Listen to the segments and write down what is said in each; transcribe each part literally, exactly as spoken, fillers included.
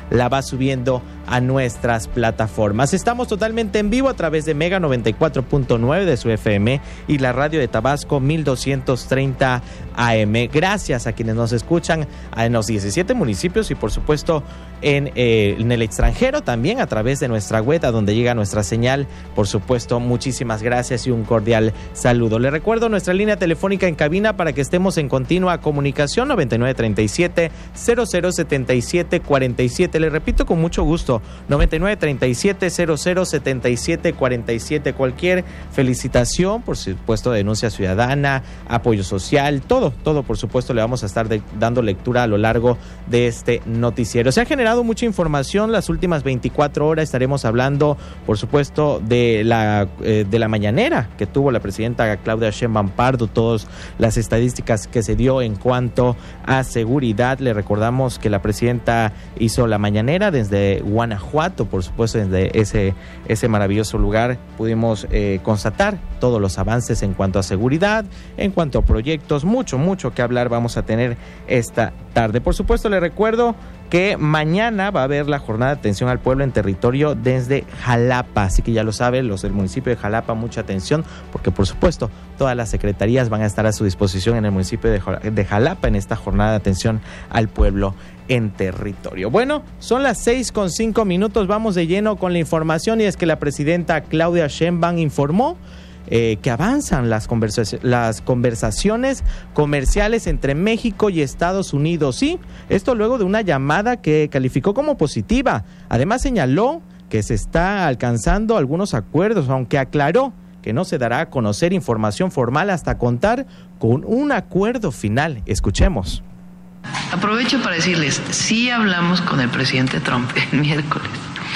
la va subiendo a nuestras plataformas. Estamos totalmente en vivo a través de Mega noventa y cuatro punto nueve de su F M y la radio de Tabasco mil doscientos treinta A M. Gracias a quienes nos escuchan en los diecisiete municipios y por supuesto en, eh, en el extranjero también a través de nuestra web a donde llega nuestra señal. Por supuesto, muchísimas gracias y un cordial saludo. Le recuerdo nuestra línea telefónica en cabina para que estemos en continua comunicación, noventa y nueve treinta y siete, cero cero setenta y siete cuarenta y siete. Le repito con mucho gusto, noventa y nueve treinta y siete, cero cero setenta y siete cuarenta y siete. Cualquier felicitación, por supuesto, denuncia ciudadana, apoyo social, todo, todo por supuesto le vamos a estar de, dando lectura a lo largo de este noticiero. Se ha generado mucha información las últimas veinticuatro horas. Estaremos hablando, por supuesto, de la, eh, de la mañanera que tuvo la presidenta Claudia Sheinbaum Pardo, todas las estadísticas que se dio en cuanto a seguridad. Le recordamos que la presidenta hizo la mañanera desde Guanajuato, por supuesto, desde ese, ese maravilloso lugar pudimos eh, constatar todos los avances en cuanto a seguridad, en cuanto a proyectos, mucho, mucho que hablar vamos a tener esta tarde. Por supuesto, le recuerdo que mañana va a haber la jornada de atención al pueblo en territorio desde Jalapa, así que ya lo saben los del municipio de Jalapa, mucha atención, porque por supuesto todas las secretarías van a estar a su disposición en el municipio de Jalapa en esta jornada de atención al pueblo en territorio. Bueno, son las seis con cinco minutos, vamos de lleno con la información y es que la presidenta Claudia Sheinbaum informó Eh, que avanzan las, conversa- las conversaciones comerciales entre México y Estados Unidos. Sí, esto luego de una llamada que calificó como positiva. Además señaló que se está alcanzando algunos acuerdos, aunque aclaró que no se dará a conocer información formal hasta contar con un acuerdo final. Escuchemos. Aprovecho para decirles, sí hablamos con el presidente Trump el miércoles.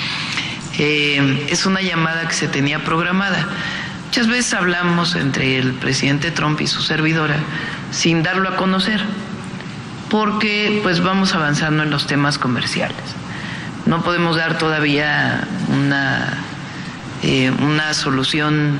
Eh, es una llamada que se tenía programada. Muchas veces hablamos entre el presidente Trump y su servidora sin darlo a conocer, porque pues vamos avanzando en los temas comerciales. No podemos dar todavía una, eh, una solución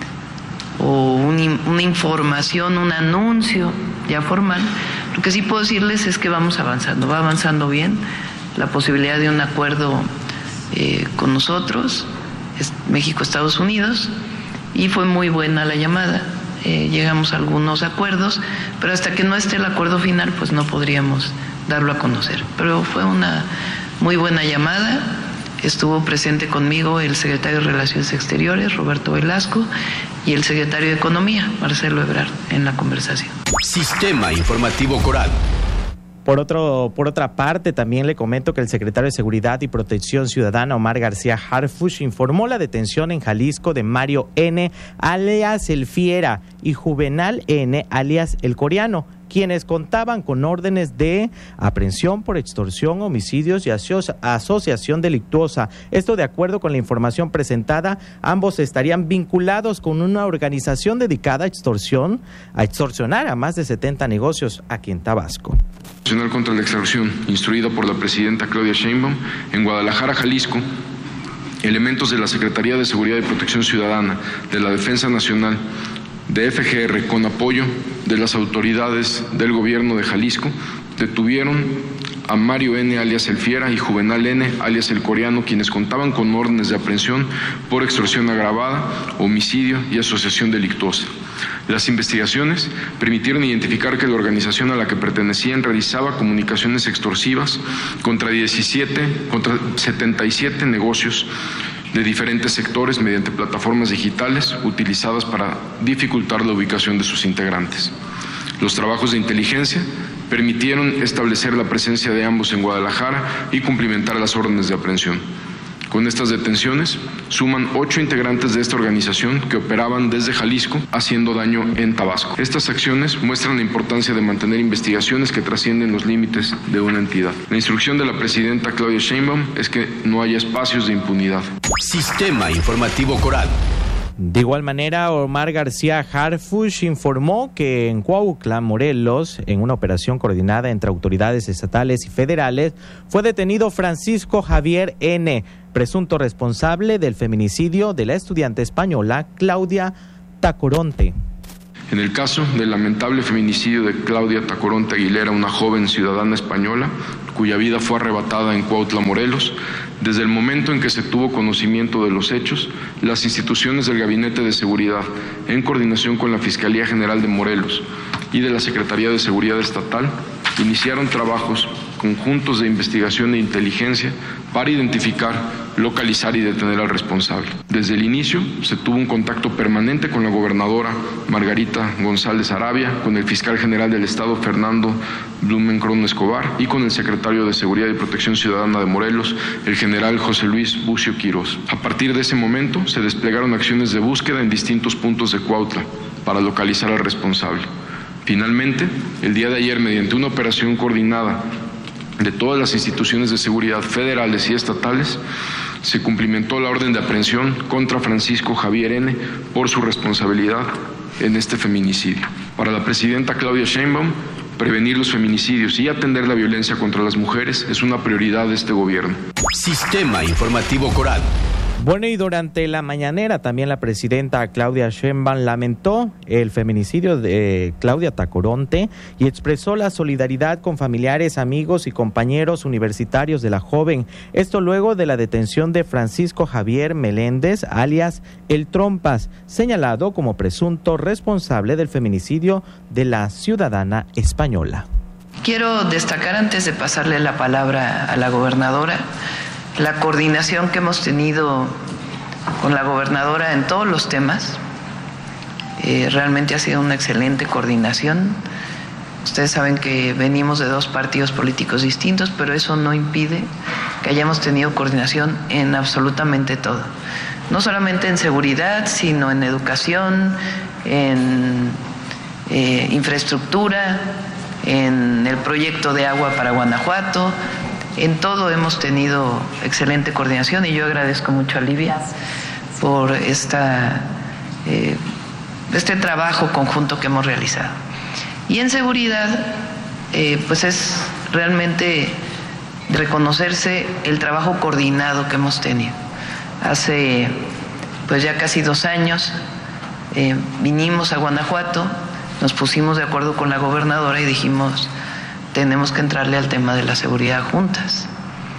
o un, una información, un anuncio ya formal. Lo que sí puedo decirles es que vamos avanzando, va avanzando bien la posibilidad de un acuerdo eh, con nosotros, es México, Estados Unidos. Y fue muy buena la llamada, eh, llegamos a algunos acuerdos, pero hasta que no esté el acuerdo final, pues no podríamos darlo a conocer. Pero fue una muy buena llamada, estuvo presente conmigo el secretario de Relaciones Exteriores, Roberto Velasco, y el secretario de Economía, Marcelo Ebrard, en la conversación. Sistema Informativo Coral. Por otro, por otra parte, también le comento que el secretario de Seguridad y Protección Ciudadana, Omar García Harfuch, informó la detención en Jalisco de Mario N., alias El Fiera, y Juvenal N., alias El Coreano, quienes contaban con órdenes de aprehensión por extorsión, homicidios y aso- asociación delictuosa. Esto de acuerdo con la información presentada, ambos estarían vinculados con una organización dedicada a extorsión, a extorsionar a más de setenta negocios aquí en Tabasco. Nacional contra la Extorsión, instruida por la presidenta Claudia Sheinbaum, en Guadalajara, Jalisco, elementos de la Secretaría de Seguridad y Protección Ciudadana, de la Defensa Nacional, de F G R, con apoyo de las autoridades del gobierno de Jalisco, detuvieron a Mario N., alias El Fiera, y Juvenal N., alias El Coreano, quienes contaban con órdenes de aprehensión por extorsión agravada, homicidio y asociación delictuosa. Las investigaciones permitieron identificar que la organización a la que pertenecían realizaba comunicaciones extorsivas contra diecisiete, contra setenta y siete negocios de diferentes sectores mediante plataformas digitales utilizadas para dificultar la ubicación de sus integrantes. Los trabajos de inteligencia permitieron establecer la presencia de ambos en Guadalajara y cumplimentar las órdenes de aprehensión. Con estas detenciones, suman ocho integrantes de esta organización que operaban desde Jalisco, haciendo daño en Tabasco. Estas acciones muestran la importancia de mantener investigaciones que trascienden los límites de una entidad. La instrucción de la presidenta Claudia Sheinbaum es que no haya espacios de impunidad. Sistema Informativo Coral. De igual manera, Omar García Harfuch informó que en Cuautla, Morelos, en una operación coordinada entre autoridades estatales y federales, fue detenido Francisco Javier N., presunto responsable del feminicidio de la estudiante española Claudia Tacoronte. En el caso del lamentable feminicidio de Claudia Tacoronte Aguilera, una joven ciudadana española, cuya vida fue arrebatada en Cuautla, Morelos, desde el momento en que se tuvo conocimiento de los hechos, las instituciones del Gabinete de Seguridad, en coordinación con la Fiscalía General de Morelos y de la Secretaría de Seguridad Estatal, iniciaron trabajos conjuntos de investigación e inteligencia para identificar, localizar y detener al responsable. Desde el inicio se tuvo un contacto permanente con la gobernadora Margarita González Arabia, con el fiscal general del Estado Fernando Blumenkron Escobar y con el secretario de Seguridad y Protección Ciudadana de Morelos, el general José Luis Bucio Quirós. A partir de ese momento se desplegaron acciones de búsqueda en distintos puntos de Cuautla para localizar al responsable. Finalmente, el día de ayer, mediante una operación coordinada de todas las instituciones de seguridad federales y estatales, se cumplimentó la orden de aprehensión contra Francisco Javier N. por su responsabilidad en este feminicidio. Para la presidenta Claudia Sheinbaum, prevenir los feminicidios y atender la violencia contra las mujeres es una prioridad de este gobierno. Sistema Informativo Coral. Bueno, y durante la mañanera también la presidenta Claudia Sheinbaum lamentó el feminicidio de Claudia Tacoronte y expresó la solidaridad con familiares, amigos y compañeros universitarios de la joven. Esto luego de la detención de Francisco Javier Meléndez, alias El Trompas, señalado como presunto responsable del feminicidio de la ciudadana española. Quiero destacar, antes de pasarle la palabra a la gobernadora, la coordinación que hemos tenido con la gobernadora en todos los temas. Eh, realmente ha sido una excelente coordinación. Ustedes saben que venimos de dos partidos políticos distintos, pero eso no impide que hayamos tenido coordinación en absolutamente todo. No solamente en seguridad, sino en educación, en eh, infraestructura, en el proyecto de agua para Guanajuato. En todo hemos tenido excelente coordinación y yo agradezco mucho a Livia por esta, eh, este trabajo conjunto que hemos realizado. Y en seguridad, eh, pues es realmente reconocerse el trabajo coordinado que hemos tenido. Hace pues ya casi dos años eh, vinimos a Guanajuato, nos pusimos de acuerdo con la gobernadora y dijimos: tenemos que entrarle al tema de la seguridad juntas.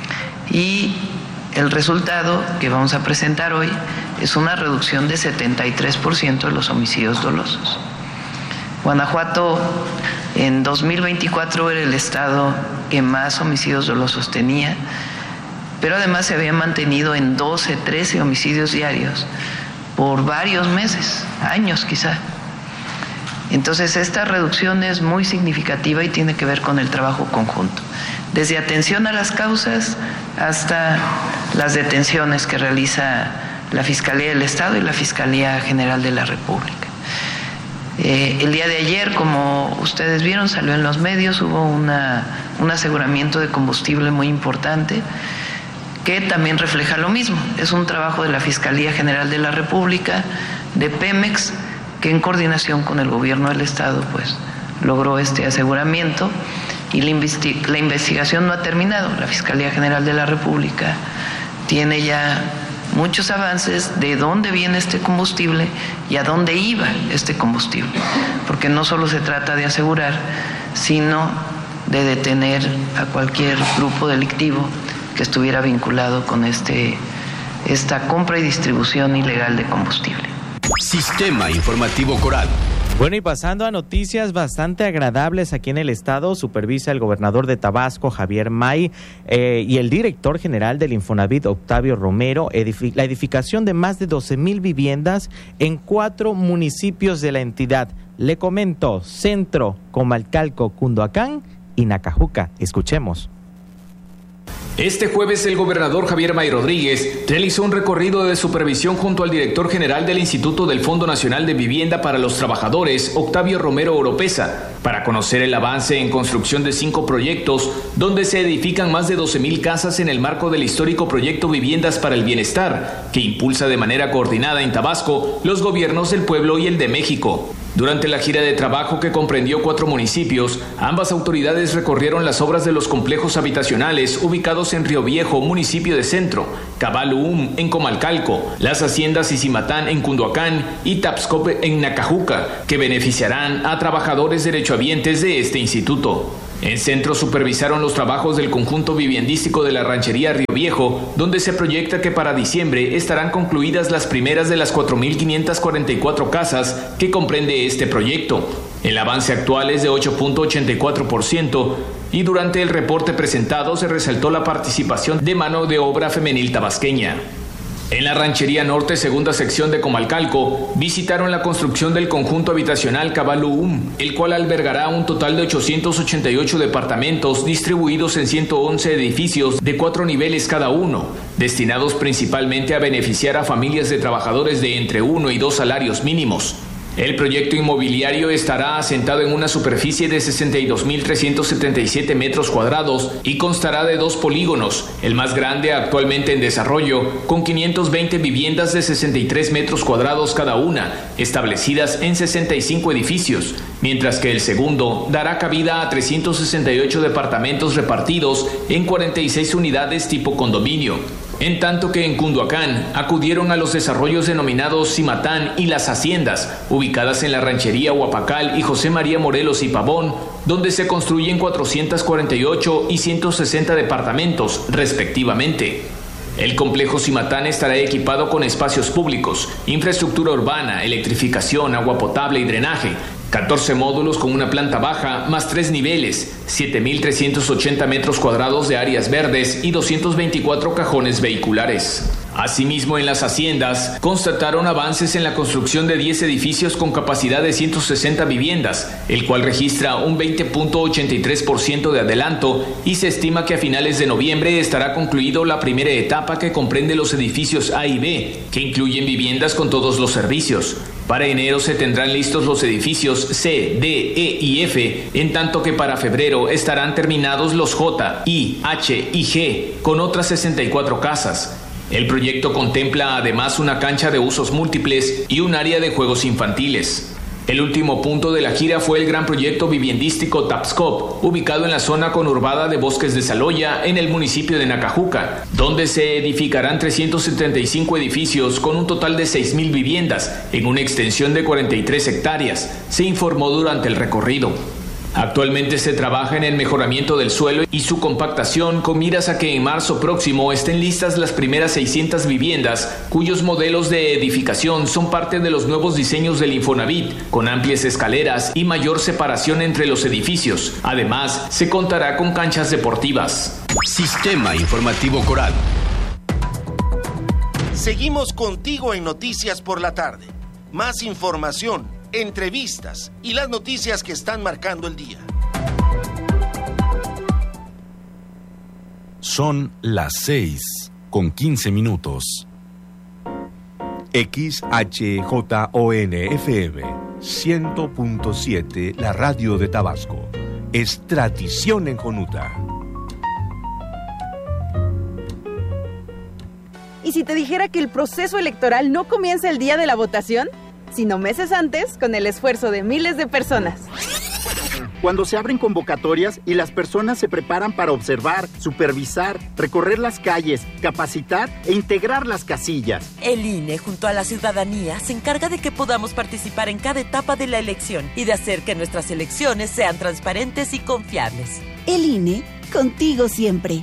Y el resultado que vamos a presentar hoy es una reducción de setenta y tres por ciento de los homicidios dolosos. Guanajuato en dos mil veinticuatro era el estado que más homicidios dolosos tenía, pero además se había mantenido en doce, trece homicidios diarios por varios meses, años quizá. Entonces esta reducción es muy significativa y tiene que ver con el trabajo conjunto, desde atención a las causas hasta las detenciones que realiza la Fiscalía del Estado y la Fiscalía General de la República. Eh, el día de ayer, como ustedes vieron, salió en los medios, hubo una, un aseguramiento de combustible muy importante que también refleja lo mismo. Es un trabajo de la Fiscalía General de la República, de Pemex, que en coordinación con el gobierno del estado pues logró este aseguramiento y la, investi- la investigación no ha terminado. La Fiscalía General de la República tiene ya muchos avances de dónde viene este combustible y a dónde iba este combustible, porque no solo se trata de asegurar, sino de detener a cualquier grupo delictivo que estuviera vinculado con este, esta compra y distribución ilegal de combustible. Sistema Informativo Coral. Bueno, y pasando a noticias bastante agradables aquí en el estado, supervisa el gobernador de Tabasco, Javier May, eh, y el director general del Infonavit, Octavio Romero, edific- la edificación de más de doce mil viviendas en cuatro municipios de la entidad. Le comento: Centro, Comalcalco, Cunduacán y Nacajuca. Escuchemos. Este jueves el gobernador Javier May Rodríguez realizó un recorrido de supervisión junto al director general del Instituto del Fondo Nacional de Vivienda para los Trabajadores, Octavio Romero Oropesa, para conocer el avance en construcción de cinco proyectos donde se edifican más de doce mil casas en el marco del histórico proyecto Viviendas para el Bienestar, que impulsa de manera coordinada en Tabasco los gobiernos del pueblo y el de México. Durante la gira de trabajo que comprendió cuatro municipios, ambas autoridades recorrieron las obras de los complejos habitacionales ubicados en Río Viejo, municipio de Centro, Cabaluum en Comalcalco, las haciendas Isimatán en Cunduacán y Tapscop en Nacajuca, que beneficiarán a trabajadores derechohabientes de este instituto. En Centro supervisaron los trabajos del conjunto viviendístico de la ranchería Río Viejo, donde se proyecta que para diciembre estarán concluidas las primeras de las cuatro mil quinientas cuarenta y cuatro casas que comprende este proyecto. El avance actual es de ocho punto ochenta y cuatro por ciento y durante el reporte presentado se resaltó la participación de mano de obra femenil tabasqueña. En la Ranchería Norte, segunda sección de Comalcalco, visitaron la construcción del conjunto habitacional Cabaluum, el cual albergará un total de ochocientos ochenta y ocho departamentos distribuidos en ciento once edificios de cuatro niveles cada uno, destinados principalmente a beneficiar a familias de trabajadores de entre uno y dos salarios mínimos. El proyecto inmobiliario estará asentado en una superficie de sesenta y dos mil trescientos setenta y siete metros cuadrados y constará de dos polígonos, el más grande actualmente en desarrollo, con quinientas veinte viviendas de sesenta y tres metros cuadrados cada una, establecidas en sesenta y cinco edificios, mientras que el segundo dará cabida a trescientos sesenta y ocho departamentos repartidos en cuarenta y seis unidades tipo condominio. En tanto que en Cunduacán acudieron a los desarrollos denominados Cimatán y Las Haciendas, ubicadas en la ranchería Huapacal y José María Morelos y Pavón, donde se construyen cuatrocientos cuarenta y ocho y ciento sesenta departamentos, respectivamente. El complejo Cimatán estará equipado con espacios públicos, infraestructura urbana, electrificación, agua potable y drenaje, catorce módulos con una planta baja, más tres niveles, siete mil trescientos ochenta metros cuadrados de áreas verdes y doscientos veinticuatro cajones vehiculares. Asimismo, en las haciendas, constataron avances en la construcción de diez edificios con capacidad de ciento sesenta viviendas, el cual registra un veinte punto ochenta y tres por ciento de adelanto y se estima que a finales de noviembre estará concluido la primera etapa que comprende los edificios A y B, que incluyen viviendas con todos los servicios. Para enero se tendrán listos los edificios C, D, E y F, en tanto que para febrero estarán terminados los J, I, H y G, con otras sesenta y cuatro casas. El proyecto contempla además una cancha de usos múltiples y un área de juegos infantiles. El último punto de la gira fue el gran proyecto viviendístico Tapscop, ubicado en la zona conurbada de Bosques de Saloya, en el municipio de Nacajuca, donde se edificarán trescientos setenta y cinco edificios con un total de seis mil viviendas, en una extensión de cuarenta y tres hectáreas, se informó durante el recorrido. Actualmente se trabaja en el mejoramiento del suelo y su compactación con miras a que en marzo próximo estén listas las primeras seiscientas viviendas, cuyos modelos de edificación son parte de los nuevos diseños del Infonavit, con amplias escaleras y mayor separación entre los edificios. Además, se contará con canchas deportivas. Sistema Informativo Coral. Seguimos contigo en Noticias por la Tarde. Más información, entrevistas y las noticias que están marcando el día. Son las seis con quince minutos. X H J O N F M cien punto siete, la radio de Tabasco. Es tradición en Jonuta. ¿Y si te dijera que el proceso electoral no comienza el día de la votación, sino meses antes, con el esfuerzo de miles de personas? Cuando se abren convocatorias y las personas se preparan para observar, supervisar, recorrer las calles, capacitar e integrar las casillas. El I N E, junto a la ciudadanía, se encarga de que podamos participar en cada etapa de la elección y de hacer que nuestras elecciones sean transparentes y confiables. El I N E, contigo siempre.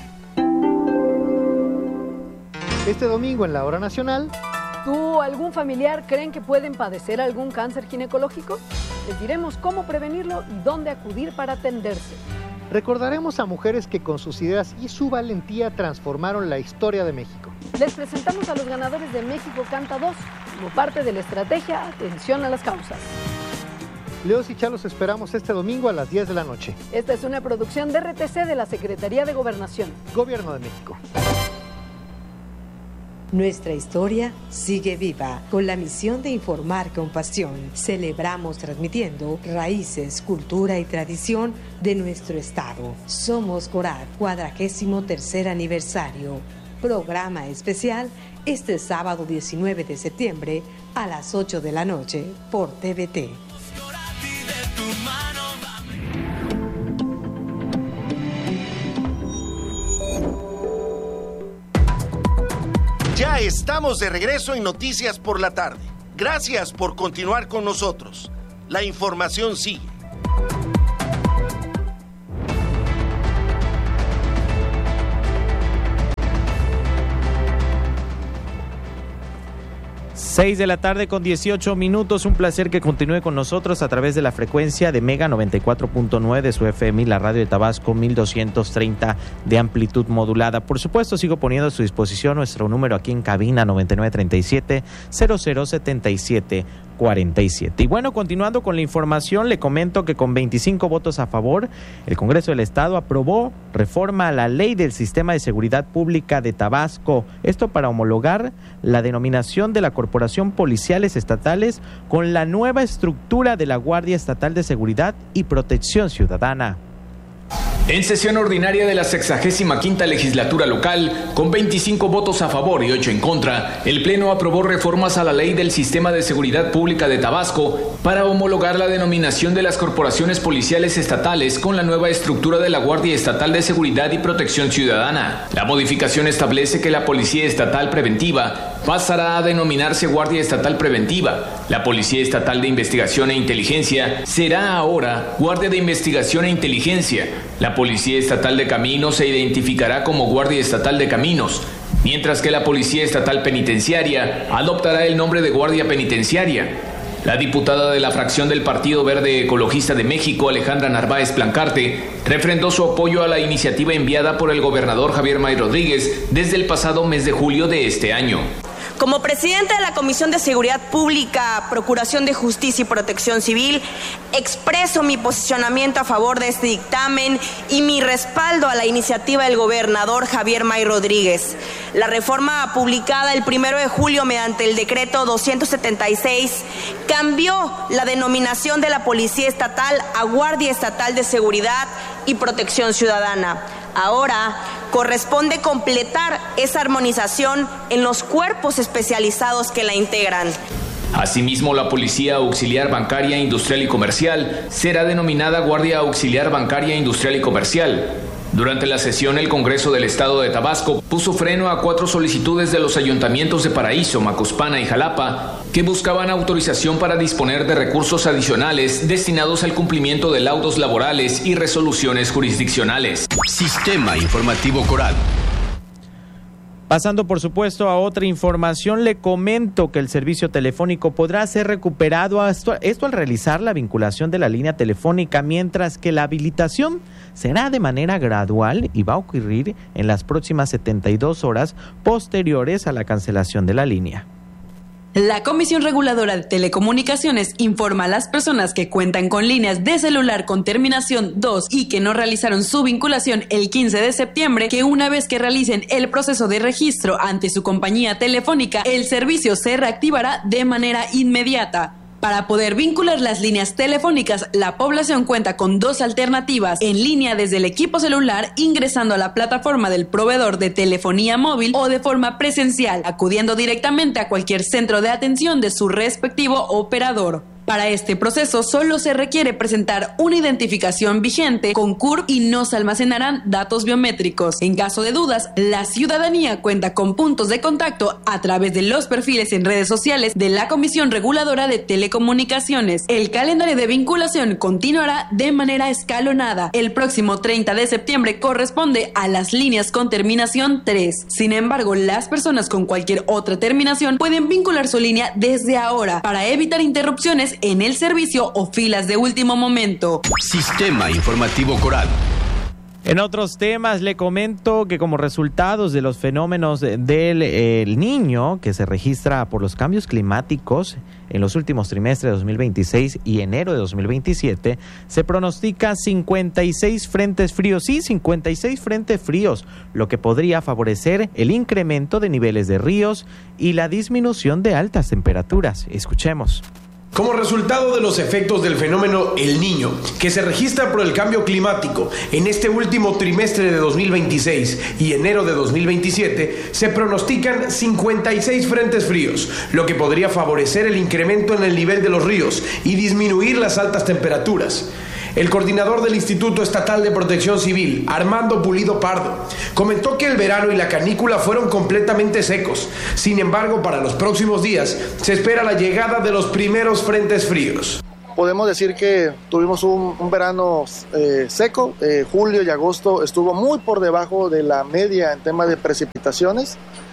Este domingo en la Hora Nacional, ¿tú o algún familiar creen que pueden padecer algún cáncer ginecológico? Les diremos cómo prevenirlo y dónde acudir para atenderse. recordaremos a mujeres que con sus ideas y su valentía transformaron la historia de México. Les presentamos a los ganadores de México Canta dos, como parte de la estrategia Atención a las Causas. Leos y Chalos esperamos este domingo a las diez de la noche. Esta es una producción de R T C de la Secretaría de Gobernación. Gobierno de México. Nuestra historia sigue viva, con la misión de informar con pasión. Celebramos transmitiendo raíces, cultura y tradición de nuestro estado. Somos Coral, cuadragésimo tercer aniversario. Programa especial este sábado diecinueve de septiembre a las ocho de la noche por T V T. Ya estamos de regreso en Noticias por la Tarde. Gracias por continuar con nosotros. La información sigue. seis de la tarde con dieciocho minutos, un placer que continúe con nosotros a través de la frecuencia de Mega noventa y cuatro punto nueve de su F M y la radio de Tabasco mil doscientos treinta de amplitud modulada. Por supuesto, sigo poniendo a su disposición nuestro número aquí en cabina noventa y nueve treinta y siete, cero cero setenta y siete cuarenta y siete. Y bueno, continuando con la información, le comento que con veinticinco votos a favor, el Congreso del Estado aprobó reforma a la Ley del Sistema de Seguridad Pública de Tabasco. Esto para homologar la denominación de la Corporación Policiales Estatales con la nueva estructura de la Guardia Estatal de Seguridad y Protección Ciudadana. En sesión ordinaria de la sexagésima quinta legislatura local, con veinticinco votos a favor y ocho en contra, el Pleno aprobó reformas a la Ley del Sistema de Seguridad Pública de Tabasco para homologar la denominación de las corporaciones policiales estatales con la nueva estructura de la Guardia Estatal de Seguridad y Protección Ciudadana. La modificación establece que la Policía Estatal Preventiva pasará a denominarse Guardia Estatal Preventiva. La Policía Estatal de Investigación e Inteligencia será ahora Guardia de Investigación e Inteligencia. La Policía Estatal de Caminos se identificará como Guardia Estatal de Caminos, mientras que la Policía Estatal Penitenciaria adoptará el nombre de Guardia Penitenciaria. La diputada de la fracción del Partido Verde Ecologista de México, Alejandra Narváez Plancarte, refrendó su apoyo a la iniciativa enviada por el gobernador Javier May Rodríguez desde el pasado mes de julio de este año. Como presidenta de la Comisión de Seguridad Pública, Procuración de Justicia y Protección Civil, expreso mi posicionamiento a favor de este dictamen y mi respaldo a la iniciativa del gobernador Javier May Rodríguez. La reforma publicada el primero de julio mediante el decreto doscientos setenta y seis cambió la denominación de la Policía Estatal a Guardia Estatal de Seguridad y Protección Ciudadana. Ahora corresponde completar esa armonización en los cuerpos especializados que la integran. Asimismo, la Policía Auxiliar Bancaria, Industrial y Comercial será denominada Guardia Auxiliar Bancaria, Industrial y Comercial. Durante la sesión, el Congreso del Estado de Tabasco puso freno a cuatro solicitudes de los ayuntamientos de Paraíso, Macuspana y Jalapa, que buscaban autorización para disponer de recursos adicionales destinados al cumplimiento de laudos laborales y resoluciones jurisdiccionales. Sistema Informativo Coral. Pasando, por supuesto, a otra información, le comento que el servicio telefónico podrá ser recuperado esto, esto al realizar la vinculación de la línea telefónica, mientras que la habilitación será de manera gradual y va a ocurrir en las próximas setenta y dos horas posteriores a la cancelación de la línea. La Comisión Reguladora de Telecomunicaciones informa a las personas que cuentan con líneas de celular con terminación dos y que no realizaron su vinculación el quince de septiembre que una vez que realicen el proceso de registro ante su compañía telefónica, el servicio se reactivará de manera inmediata. Para poder vincular las líneas telefónicas, la población cuenta con dos alternativas: en línea desde el equipo celular, ingresando a la plataforma del proveedor de telefonía móvil, o de forma presencial, acudiendo directamente a cualquier centro de atención de su respectivo operador. Para este proceso solo se requiere presentar una identificación vigente con C U R P y no se almacenarán datos biométricos. En caso de dudas, la ciudadanía cuenta con puntos de contacto a través de los perfiles en redes sociales de la Comisión Reguladora de Telecomunicaciones. El calendario de vinculación continuará de manera escalonada. El próximo treinta de septiembre corresponde a las líneas con terminación tres. Sin embargo, las personas con cualquier otra terminación pueden vincular su línea desde ahora para evitar interrupciones en el servicio o filas de último momento. Sistema Informativo Coral. En otros temas, le comento que como resultados de los fenómenos del el Niño que se registra por los cambios climáticos en los últimos trimestres de dos mil veintiséis y enero de dos mil veintisiete, se pronostica cincuenta y seis frentes fríos, sí, cincuenta y seis frentes fríos, lo que podría favorecer el incremento de niveles de ríos y la disminución de altas temperaturas. Escuchemos. Como resultado de los efectos del fenómeno El Niño, que se registra por el cambio climático en este último trimestre de dos mil veintiséis y enero de dos mil veintisiete, se pronostican cincuenta y seis frentes fríos, lo que podría favorecer el incremento en el nivel de los ríos y disminuir las altas temperaturas. El coordinador del Instituto Estatal de Protección Civil, Armando Pulido Pardo, comentó que el verano y la canícula fueron completamente secos. Sin embargo, para los próximos días se espera la llegada de los primeros frentes fríos. Podemos decir que tuvimos un, un verano eh, seco. Eh, julio y agosto estuvo muy por debajo de la media en tema de precipitaciones.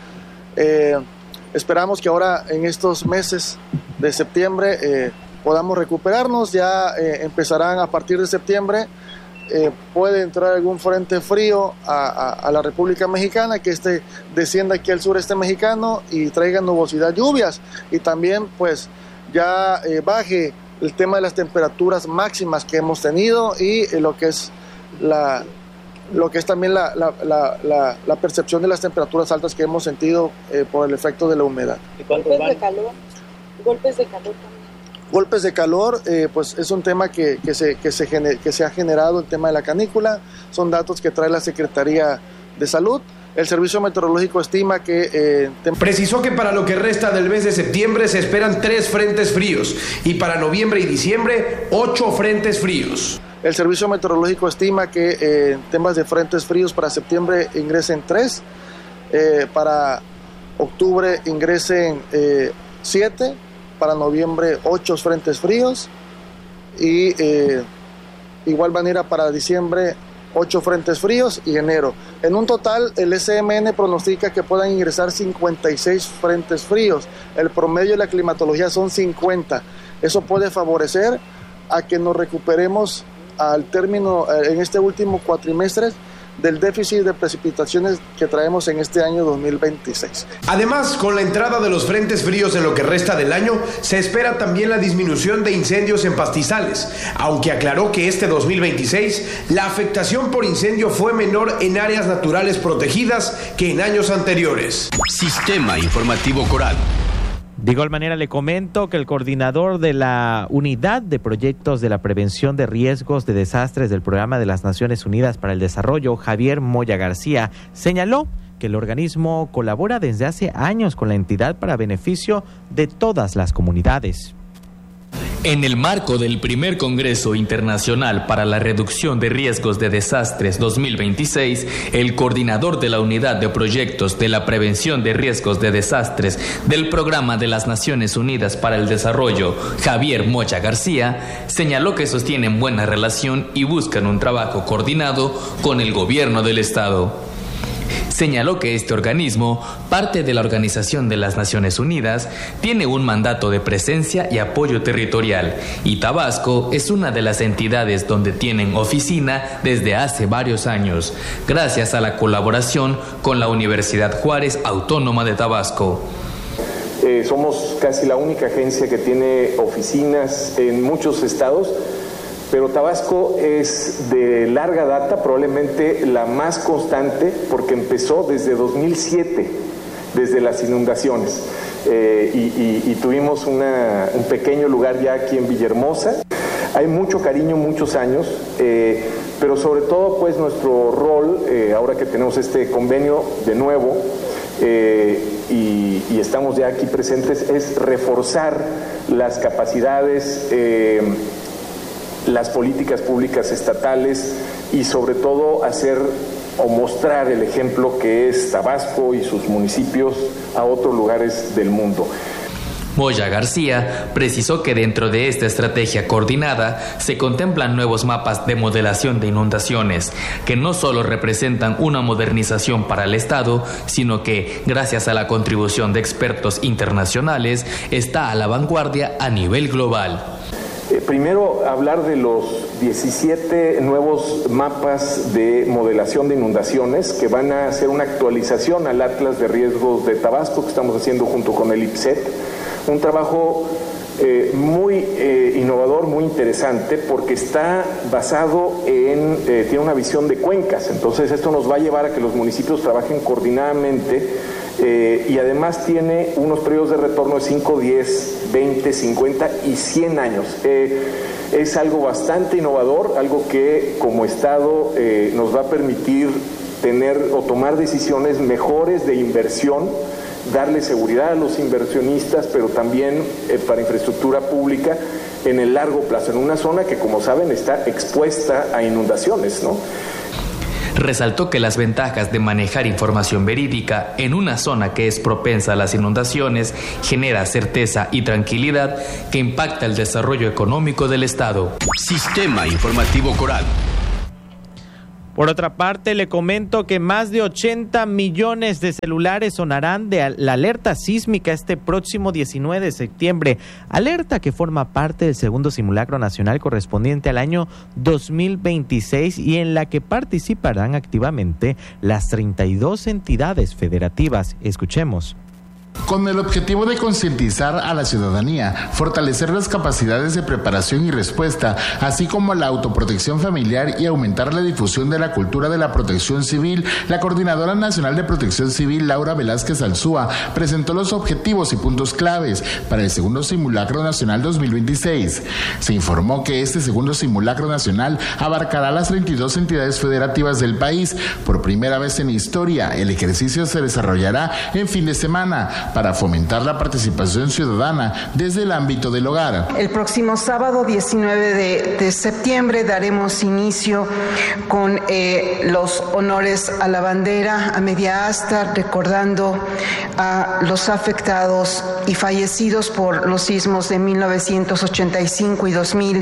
Eh, esperamos que ahora en estos meses de septiembre eh, podamos recuperarnos. Ya eh, empezarán a partir de septiembre, eh, puede entrar algún frente frío a, a, a la República Mexicana, que este descienda aquí al sureste mexicano y traiga nubosidad, lluvias, y también pues ya eh, baje el tema de las temperaturas máximas que hemos tenido y eh, lo que es la lo que es también la, la, la, la, la percepción de las temperaturas altas que hemos sentido eh, por el efecto de la humedad. Golpes de calor, golpes de calor también. Golpes de calor, eh, pues es un tema que, que, se, que, se gener, que se ha generado, el tema de la canícula, son datos que trae la Secretaría de Salud. El Servicio Meteorológico estima que... Eh, tem- Precisó que para lo que resta del mes de septiembre se esperan tres frentes fríos y para noviembre y diciembre, ocho frentes fríos. El Servicio Meteorológico estima que eh, en temas de frentes fríos para septiembre ingresen tres, eh, para octubre ingresen eh, siete, para noviembre ocho frentes fríos y eh, igual manera para diciembre ocho frentes fríos y enero. En un total el S M N pronostica que puedan ingresar cincuenta y seis frentes fríos. El promedio de la climatología son cincuenta. Eso puede favorecer a que nos recuperemos al término en este último cuatrimestre del déficit de precipitaciones que traemos en este año dos mil veintiséis. Además, con la entrada de los frentes fríos en lo que resta del año, se espera también la disminución de incendios en pastizales, aunque aclaró que este dos mil veintiséis la afectación por incendio fue menor en áreas naturales protegidas que en años anteriores. Sistema Informativo Coral. De igual manera le comento que el coordinador de la Unidad de Proyectos de la Prevención de Riesgos de Desastres del Programa de las Naciones Unidas para el Desarrollo, Javier Moya García, señaló que el organismo colabora desde hace años con la entidad para beneficio de todas las comunidades. En el marco del primer Congreso Internacional para la Reducción de Riesgos de Desastres dos mil veintiséis, el coordinador de la Unidad de Proyectos de la Prevención de Riesgos de Desastres del Programa de las Naciones Unidas para el Desarrollo, Javier Moya García, señaló que sostienen buena relación y buscan un trabajo coordinado con el gobierno del Estado. Señaló que este organismo, parte de la Organización de las Naciones Unidas, tiene un mandato de presencia y apoyo territorial, y Tabasco es una de las entidades donde tienen oficina desde hace varios años, gracias a la colaboración con la Universidad Juárez Autónoma de Tabasco. Eh, somos casi la única agencia que tiene oficinas en muchos estados, pero Tabasco es de larga data, probablemente la más constante, porque empezó desde dos mil siete, desde las inundaciones, eh, y, y, y tuvimos una, un pequeño lugar ya aquí en Villahermosa. Hay mucho cariño, muchos años, eh, pero sobre todo pues nuestro rol, eh, ahora que tenemos este convenio de nuevo, eh, y, y estamos ya aquí presentes, es reforzar las capacidades, eh, las políticas públicas estatales y sobre todo hacer o mostrar el ejemplo que es Tabasco y sus municipios a otros lugares del mundo. Moya García precisó que dentro de esta estrategia coordinada se contemplan nuevos mapas de modelación de inundaciones, que no solo representan una modernización para el Estado, sino que, gracias a la contribución de expertos internacionales, está a la vanguardia a nivel global. Eh, primero, hablar de los diecisiete nuevos mapas de modelación de inundaciones que van a hacer una actualización al Atlas de Riesgos de Tabasco que estamos haciendo junto con el I P S E T. Un trabajo eh, muy eh, innovador, muy interesante, porque está basado en, eh, tiene una visión de cuencas. Entonces esto nos va a llevar a que los municipios trabajen coordinadamente eh, y además tiene unos periodos de retorno de cinco, diez, veinte, cincuenta y cien años. Eh, es algo bastante innovador, algo que como Estado eh, nos va a permitir tener o tomar decisiones mejores de inversión, darle seguridad a los inversionistas, pero también eh, para infraestructura pública en el largo plazo, en una zona que, como saben, está expuesta a inundaciones, ¿no? Resaltó que las ventajas de manejar información verídica en una zona que es propensa a las inundaciones genera certeza y tranquilidad que impacta el desarrollo económico del Estado. Sistema Informativo Coral. Por otra parte, le comento que más de ochenta millones de celulares sonarán de la alerta sísmica este próximo diecinueve de septiembre. Alerta que forma parte del segundo simulacro nacional correspondiente al año dos mil veintiséis y en la que participarán activamente las treinta y dos entidades federativas. Escuchemos. Con el objetivo de concientizar a la ciudadanía, fortalecer las capacidades de preparación y respuesta, así como la autoprotección familiar y aumentar la difusión de la cultura de la protección civil, la Coordinadora Nacional de Protección Civil, Laura Velázquez Alzúa, presentó los objetivos y puntos claves para el segundo simulacro nacional dos mil veintiséis. Se informó que este segundo simulacro nacional abarcará las treinta y dos entidades federativas del país. Por primera vez en historia, el ejercicio se desarrollará en fin de semana, para fomentar la participación ciudadana desde el ámbito del hogar. El próximo sábado diecinueve de, de septiembre daremos inicio con eh, los honores a la bandera a media asta, recordando a los afectados y fallecidos por los sismos de mil novecientos ochenta y cinco y dos mil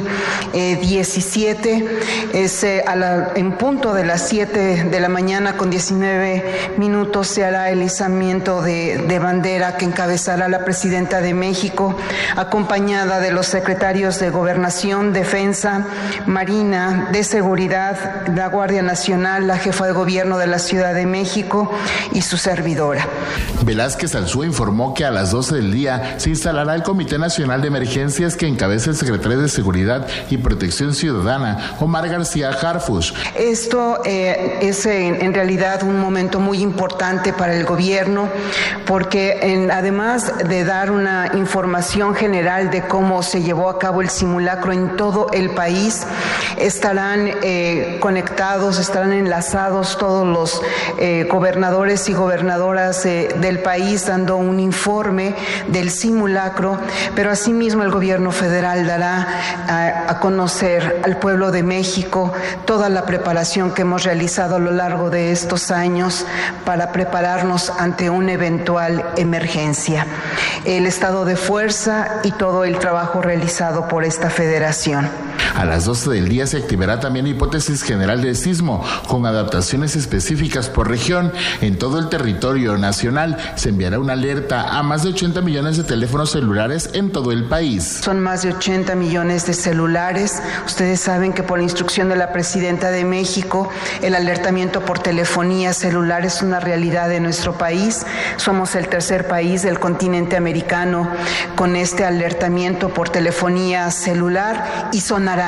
diecisiete. Es, eh, a la, en punto de las siete de la mañana con diecinueve minutos se hará el izamiento de, de bandera que encabezará la presidenta de México, acompañada de los secretarios de Gobernación, Defensa, Marina, de Seguridad, la Guardia Nacional, la jefa de gobierno de la Ciudad de México y su servidora. Velázquez Alzúa informó que a las doce del día se instalará el Comité Nacional de Emergencias que encabeza el secretario de Seguridad y Protección Ciudadana, Omar García Harfuch. Esto eh, es en, en realidad un momento muy importante para el gobierno, porque En, además de dar una información general de cómo se llevó a cabo el simulacro en todo el país, estarán eh, conectados, estarán enlazados todos los eh, gobernadores y gobernadoras eh, del país dando un informe del simulacro, pero asimismo el gobierno federal dará a, a conocer al pueblo de México toda la preparación que hemos realizado a lo largo de estos años para prepararnos ante un eventual emergencia. emergencia, el estado de fuerza y todo el trabajo realizado por esta federación. A las doce del día se activará también hipótesis general de sismo, con adaptaciones específicas por región. En todo el territorio nacional se enviará una alerta a más de ochenta millones de teléfonos celulares en todo el país. Son más de ochenta millones de celulares. Ustedes saben que por instrucción de la presidenta de México, el alertamiento por telefonía celular es una realidad de nuestro país. Somos el tercer país del continente americano con este alertamiento por telefonía celular y sonarán,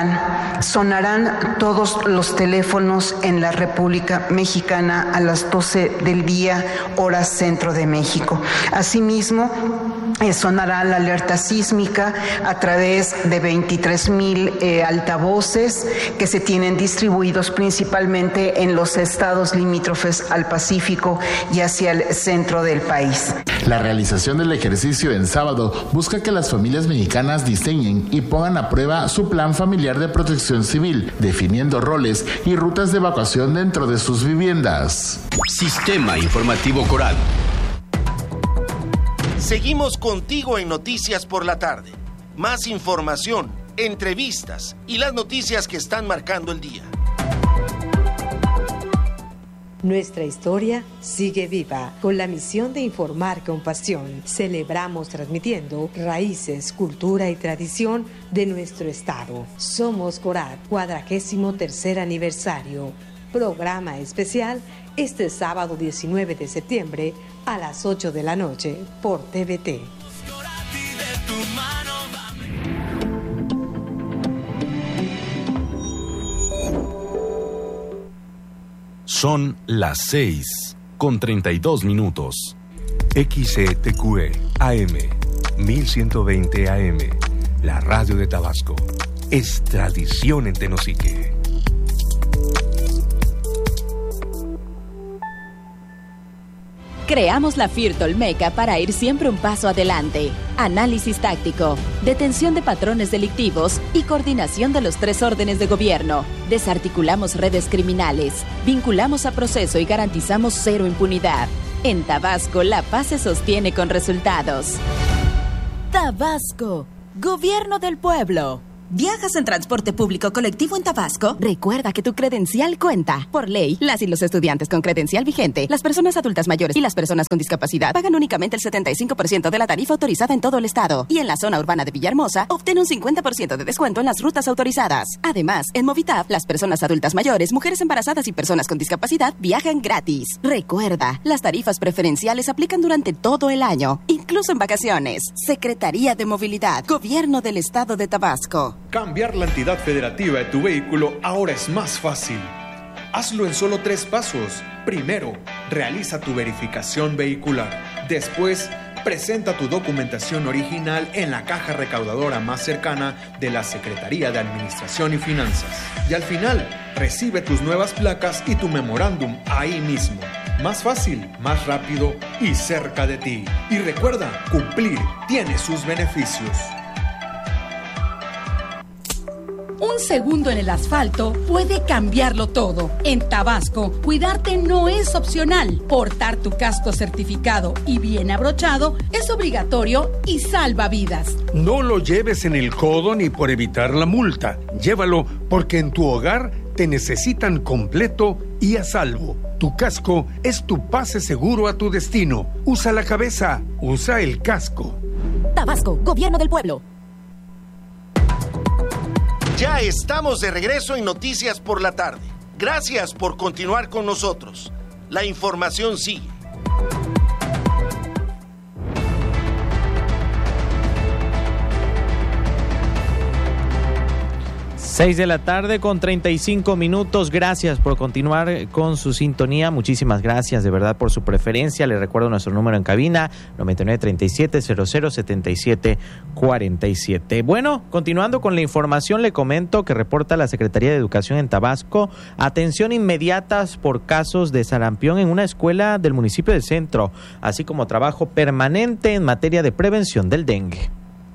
sonarán todos los teléfonos en la República Mexicana a las doce del día, hora centro de México. Asimismo, eh, sonará la alerta sísmica a través de veintitrés mil eh, altavoces que se tienen distribuidos principalmente en los estados limítrofes al Pacífico y hacia el centro del país. La realización del ejercicio en sábado busca que las familias mexicanas diseñen y pongan a prueba su plan familiar de protección civil, definiendo roles y rutas de evacuación dentro de sus viviendas. Sistema Informativo Coral. Seguimos contigo en Noticias por la Tarde. Más información, entrevistas y las noticias que están marcando el día. Nuestra historia sigue viva. Con la misión de informar con pasión, celebramos transmitiendo raíces, cultura y tradición de nuestro estado. Somos Corat, cuadragésimo tercer aniversario. Programa especial este sábado diecinueve de septiembre a las ocho de la noche por T V T. Son las seis con treinta y dos minutos. X E T Q E A M mil ciento veinte A M, la radio de Tabasco. Es tradición en Tenosique. Creamos la FIRT Olmeca para ir siempre un paso adelante. Análisis táctico, detención de patrones delictivos y coordinación de los tres órdenes de gobierno. Desarticulamos redes criminales, vinculamos a proceso y garantizamos cero impunidad. En Tabasco, la paz se sostiene con resultados. Tabasco, Gobierno del Pueblo. ¿Viajas en transporte público colectivo en Tabasco? Recuerda que tu credencial cuenta. Por ley, las y los estudiantes con credencial vigente, las personas adultas mayores y las personas con discapacidad pagan únicamente el setenta y cinco por ciento de la tarifa autorizada en todo el estado. Y en la zona urbana de Villahermosa, obtén un cincuenta por ciento de descuento en las rutas autorizadas. Además, en Movitap, las personas adultas mayores, mujeres embarazadas y personas con discapacidad viajan gratis. Recuerda, las tarifas preferenciales aplican durante todo el año, incluso en vacaciones. Secretaría de Movilidad, Gobierno del Estado de Tabasco. Cambiar la entidad federativa de tu vehículo ahora es más fácil. Hazlo en solo tres pasos. Primero, realiza tu verificación vehicular. Después, presenta tu documentación original en la caja recaudadora más cercana de la Secretaría de Administración y Finanzas. Y al final, recibe tus nuevas placas y tu memorándum ahí mismo. Más fácil, más rápido y cerca de ti. Y recuerda, cumplir tiene sus beneficios. Un segundo en el asfalto puede cambiarlo todo. En Tabasco, cuidarte no es opcional. Portar tu casco certificado y bien abrochado es obligatorio y salva vidas. No lo lleves en el codo ni por evitar la multa. Llévalo porque en tu hogar te necesitan completo y a salvo. Tu casco es tu pase seguro a tu destino. Usa la cabeza, usa el casco. Tabasco, Gobierno del Pueblo. Ya estamos de regreso en Noticias por la Tarde. Gracias por continuar con nosotros. La información sigue. seis de la tarde con treinta y cinco minutos. Gracias por continuar con su sintonía. Muchísimas gracias de verdad por su preferencia. Les recuerdo nuestro número en cabina, noventa y nueve, treinta y siete, cero cero, setenta y siete, cuarenta y siete. Bueno, continuando con la información, le comento que reporta la Secretaría de Educación en Tabasco atención inmediatas por casos de sarampión en una escuela del municipio de Centro, así como trabajo permanente en materia de prevención del dengue.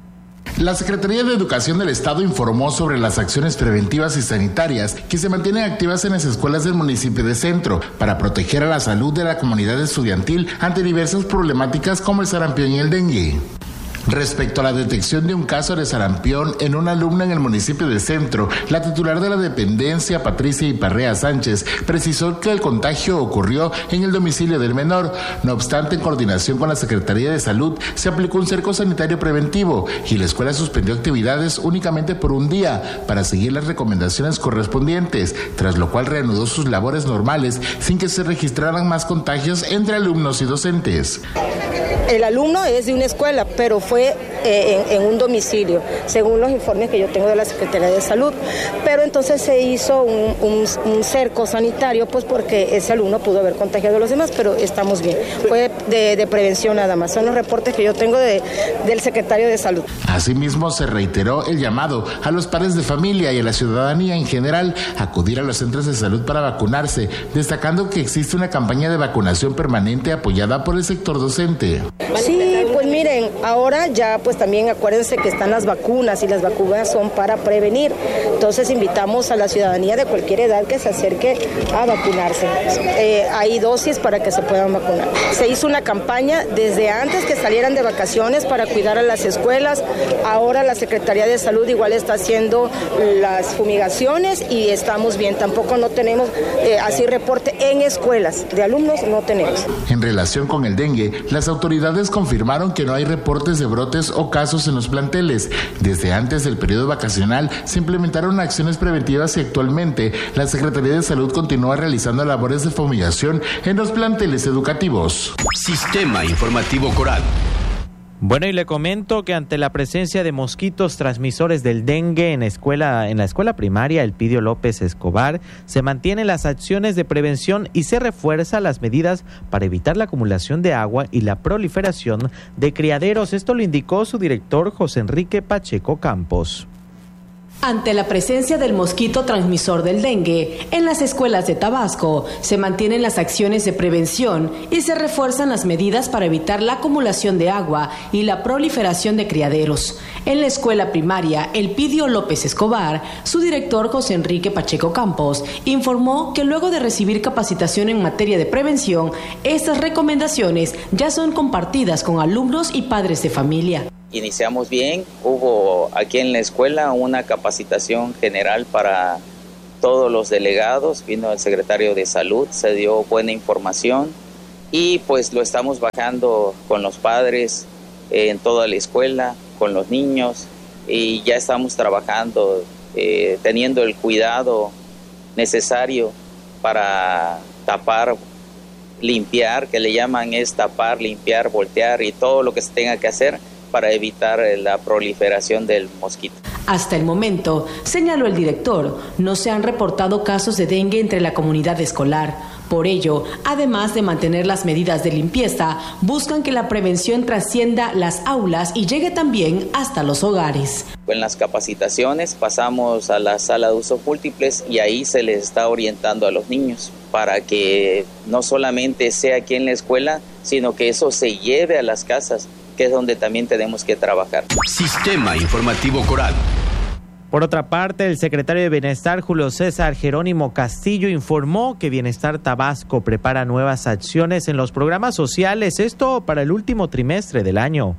La Secretaría de Educación del Estado informó sobre las acciones preventivas y sanitarias que se mantienen activas en las escuelas del municipio de Centro para proteger a la salud de la comunidad estudiantil ante diversas problemáticas como el sarampión y el dengue. Respecto a la detección de un caso de sarampión en una alumna en el municipio de Centro, la titular de la dependencia, Patricia Iparrea Sánchez, precisó que el contagio ocurrió en el domicilio del menor. No obstante, en coordinación con la Secretaría de Salud, se aplicó un cerco sanitario preventivo y la escuela suspendió actividades únicamente por un día para seguir las recomendaciones correspondientes, tras lo cual reanudó sus labores normales sin que se registraran más contagios entre alumnos y docentes. El alumno es de una escuela, pero fue eh, en, en un domicilio, según los informes que yo tengo de la Secretaría de Salud. Pero entonces se hizo un, un, un cerco sanitario, pues porque ese alumno pudo haber contagiado a los demás, pero estamos bien. Fue de, de prevención nada más. Son los reportes que yo tengo de, del Secretario de Salud. Asimismo, se reiteró el llamado a los padres de familia y a la ciudadanía en general a acudir a los centros de salud para vacunarse, destacando que existe una campaña de vacunación permanente apoyada por el sector docente. Sí, pues miren, ahora ya pues también acuérdense que están las vacunas y las vacunas son para prevenir. Entonces invitamos a la ciudadanía de cualquier edad que se acerque a vacunarse. Eh, hay dosis para que se puedan vacunar. Se hizo una campaña desde antes que salieran de vacaciones para cuidar a las escuelas. Ahora la Secretaría de Salud igual está haciendo las fumigaciones y estamos bien. Tampoco no tenemos eh, así reporte en escuelas de alumnos, no tenemos. En relación con el dengue, las autoridades confirmaron que no hay reportes de brotes o casos en los planteles. Desde antes del periodo vacacional se implementaron acciones preventivas y actualmente la Secretaría de Salud continúa realizando labores de fumigación en los planteles educativos. Sistema Informativo Coral. Bueno, y le comento que ante la presencia de mosquitos transmisores del dengue en, escuela, en la escuela primaria Elpidio López Escobar, se mantienen las acciones de prevención y se refuerzan las medidas para evitar la acumulación de agua y la proliferación de criaderos. Esto lo indicó su director José Enrique Pacheco Campos. Ante la presencia del mosquito transmisor del dengue en las escuelas de Tabasco, se mantienen las acciones de prevención y se refuerzan las medidas para evitar la acumulación de agua y la proliferación de criaderos. En la escuela primaria Elpidio López Escobar, su director José Enrique Pacheco Campos informó que luego de recibir capacitación en materia de prevención, estas recomendaciones ya son compartidas con alumnos y padres de familia. Iniciamos bien, hubo aquí en la escuela una capacitación general para todos los delegados, vino el secretario de salud, se dio buena información y pues lo estamos bajando con los padres eh, en toda la escuela, con los niños y ya estamos trabajando, eh, teniendo el cuidado necesario para tapar, limpiar, que le llaman es tapar, limpiar, voltear y todo lo que se tenga que hacer para evitar la proliferación del mosquito. Hasta el momento, señaló el director, no se han reportado casos de dengue entre la comunidad escolar. Por ello, además de mantener las medidas de limpieza, buscan que la prevención trascienda las aulas y llegue también hasta los hogares. En las capacitaciones pasamos a la sala de usos múltiples y ahí se les está orientando a los niños para que no solamente sea aquí en la escuela, sino que eso se lleve a las casas, que es donde también tenemos que trabajar. Sistema Informativo Coral. Por otra parte, el secretario de Bienestar, Julio César Jerónimo Castillo, informó que Bienestar Tabasco prepara nuevas acciones en los programas sociales, esto para el último trimestre del año.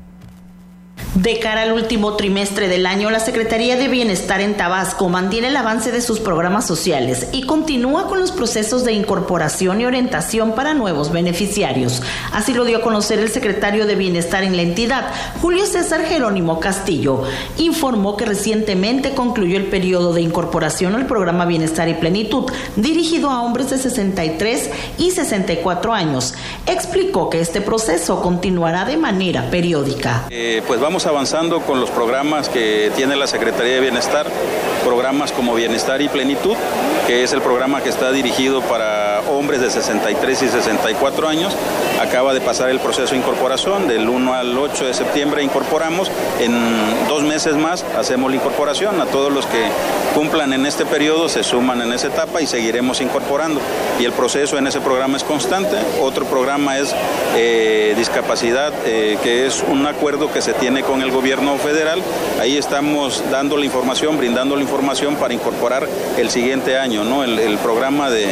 De cara al último trimestre del año, la Secretaría de Bienestar en Tabasco mantiene el avance de sus programas sociales y continúa con los procesos de incorporación y orientación para nuevos beneficiarios. Así lo dio a conocer el secretario de Bienestar en la entidad, Julio César Jerónimo Castillo. Informó que recientemente concluyó el periodo de incorporación al programa Bienestar y Plenitud, dirigido a hombres de sesenta y tres y sesenta y cuatro años. Explicó que este proceso continuará de manera periódica. Eh, pues vamos avanzando con los programas que tiene la Secretaría de Bienestar, programas como Bienestar y Plenitud, que es el programa que está dirigido para hombres de sesenta y tres y sesenta y cuatro años. Acaba de pasar el proceso de incorporación, del uno al ocho de septiembre incorporamos, en dos meses más hacemos la incorporación. A todos los que cumplan en este periodo se suman en esa etapa y seguiremos incorporando. Y el proceso en ese programa es constante. Otro programa es eh, discapacidad, eh, que es un acuerdo que se tiene con el gobierno federal. Ahí estamos dando la información, brindando la información para incorporar el siguiente año, ¿no? El, el programa de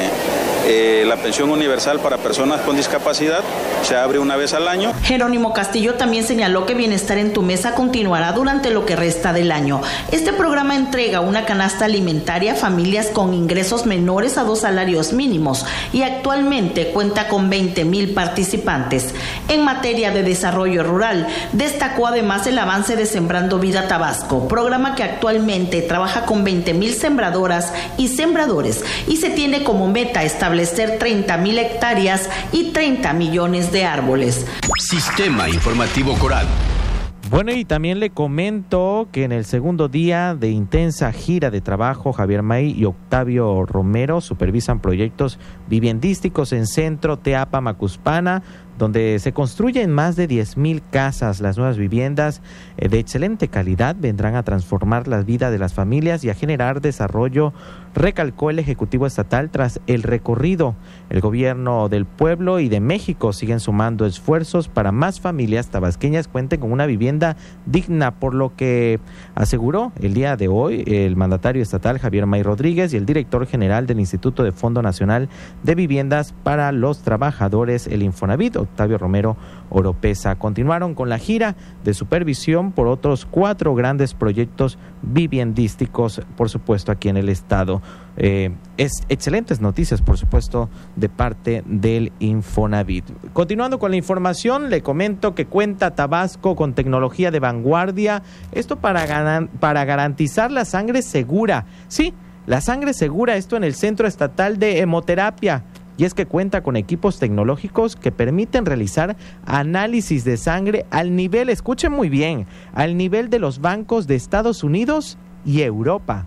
eh, la pensión universal para personas con discapacidad se abre una vez al año. Jerónimo Castillo también señaló que Bienestar en tu Mesa continuará durante lo que resta del año. Este programa entrega una canasta alimentaria a familias con ingresos menores a dos salarios mínimos y actualmente cuenta con veinte mil participantes. En materia de desarrollo rural, destacó además el avance de Sembrando Vida Tabasco, programa que actualmente trabaja con veinte mil sembradoras y sembradores y se tiene como meta establecer treinta mil hectáreas y treinta millones de árboles. Sistema Informativo Coral. Bueno, y también le comento que en el segundo día de intensa gira de trabajo, Javier May y Octavio Romero supervisan proyectos viviendísticos en Centro, Teapa, Macuspana, donde se construyen más de diez mil casas. Las nuevas viviendas eh, de excelente calidad vendrán a transformar la vida de las familias y a generar desarrollo, recalcó el Ejecutivo Estatal tras el recorrido. El gobierno del pueblo y de México siguen sumando esfuerzos para más familias tabasqueñas cuenten con una vivienda digna, por lo que aseguró el día de hoy el mandatario estatal Javier May Rodríguez y el director general del Instituto de Fondo Nacional de Viviendas para los Trabajadores, el Infonavit, Octavio Romero Oropesa. Continuaron con la gira de supervisión por otros cuatro grandes proyectos viviendísticos, por supuesto, aquí en el estado. Eh, es excelentes noticias, por supuesto, de parte del Infonavit. Continuando con la información, le comento que cuenta Tabasco con tecnología de vanguardia, esto para, ganan, para garantizar la sangre segura. Sí, la sangre segura, esto en el Centro Estatal de Hemoterapia. y es que cuenta con equipos tecnológicos que permiten realizar análisis de sangre al nivel, escuchen muy bien, al nivel de los bancos de Estados Unidos y Europa.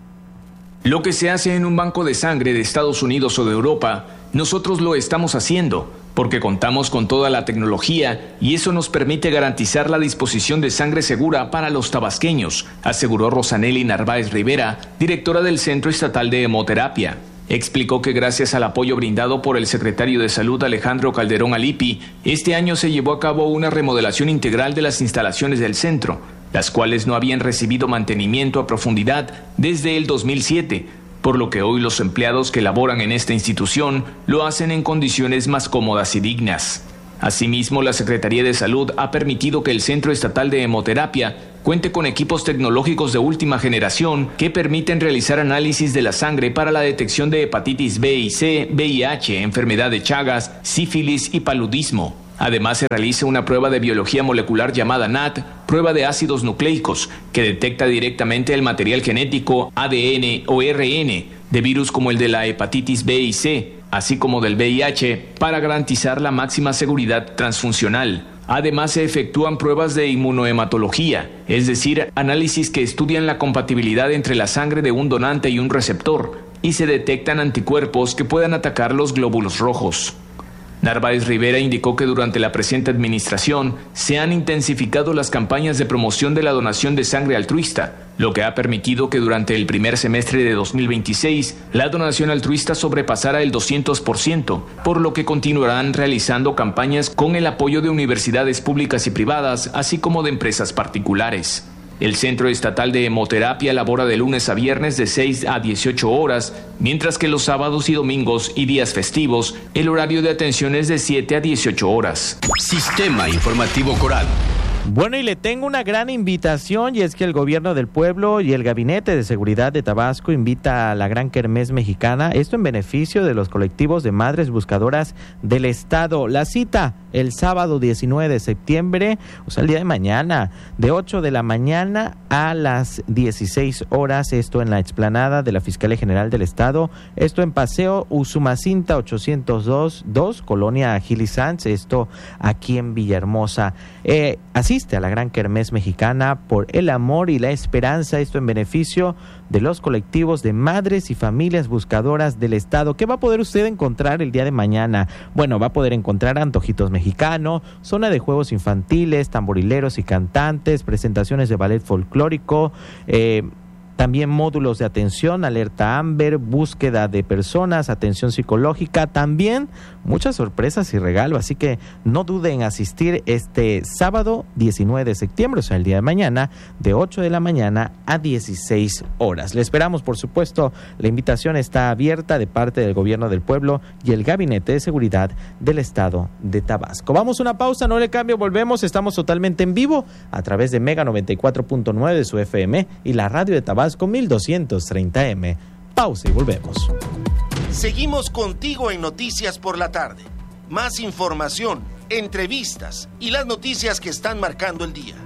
Lo que se hace en un banco de sangre de Estados Unidos o de Europa, nosotros lo estamos haciendo, porque contamos con toda la tecnología y eso nos permite garantizar la disposición de sangre segura para los tabasqueños, aseguró Rosanely Narváez Rivera, directora del Centro Estatal de Hemoterapia. Explicó que gracias al apoyo brindado por el secretario de Salud Alejandro Calderón Alipi, este año se llevó a cabo una remodelación integral de las instalaciones del centro, las cuales no habían recibido mantenimiento a profundidad desde el dos mil siete, por lo que hoy los empleados que laboran en esta institución lo hacen en condiciones más cómodas y dignas. Asimismo, la Secretaría de Salud ha permitido que el Centro Estatal de Hemoterapia cuente con equipos tecnológicos de última generación que permiten realizar análisis de la sangre para la detección de hepatitis B y C, V I H, enfermedad de Chagas, sífilis y paludismo. Además, se realiza una prueba de biología molecular llamada N A T, prueba de ácidos nucleicos, que detecta directamente el material genético A D N o R N de virus como el de la hepatitis B y C, así como del V I H, para garantizar la máxima seguridad transfuncional. Además, se efectúan pruebas de inmunohematología, es decir, análisis que estudian la compatibilidad entre la sangre de un donante y un receptor, y se detectan anticuerpos que puedan atacar los glóbulos rojos. Narváez Rivera indicó que durante la presente administración se han intensificado las campañas de promoción de la donación de sangre altruista, lo que ha permitido que durante el primer semestre de dos mil veintiséis la donación altruista sobrepasara el doscientos por ciento, por lo que continuarán realizando campañas con el apoyo de universidades públicas y privadas, así como de empresas particulares. El Centro Estatal de Hemoterapia labora de lunes a viernes de seis a dieciocho horas, mientras que los sábados y domingos y días festivos, el horario de atención es de siete a dieciocho horas. Sistema Informativo Coral. Bueno, y le tengo una gran invitación, y es que el Gobierno del Pueblo y el Gabinete de Seguridad de Tabasco invita a la Gran Kermés Mexicana, esto en beneficio de los colectivos de madres buscadoras del Estado. La cita el sábado diecinueve de septiembre, o sea, el día de mañana, de ocho de la mañana a las dieciséis horas, esto en la explanada de la Fiscalía General del Estado, esto en Paseo Usumacinta ochocientos dos, Colonia Gili Sanz, esto aquí en Villahermosa. Eh, así a la Gran Kermés Mexicana por el amor y la esperanza, esto en beneficio de los colectivos de madres y familias buscadoras del Estado. ¿Qué va a poder usted encontrar el día de mañana? Bueno, va a poder encontrar antojitos mexicanos, zona de juegos infantiles, tamborileros y cantantes, presentaciones de ballet folclórico, eh, también módulos de atención, alerta Amber, búsqueda de personas, atención psicológica, también muchas sorpresas y regalos, así que no duden en asistir este sábado diecinueve de septiembre, o sea, el día de mañana, de ocho de la mañana a dieciséis horas. Le esperamos, por supuesto, la invitación está abierta de parte del Gobierno del Pueblo y el Gabinete de Seguridad del Estado de Tabasco. Vamos a una pausa, no le cambio, volvemos, estamos totalmente en vivo a través de Mega noventa y cuatro punto nueve de su F M y la radio de Tabasco mil doscientos treinta M. Pausa y volvemos. Seguimos contigo en Noticias por la Tarde. Más información, entrevistas y las noticias que están marcando el día.